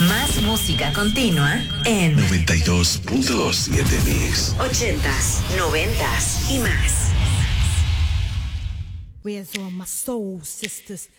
Más música continua en 92.7 Mix. 80s, 90s y más. Where's all my soul sisters?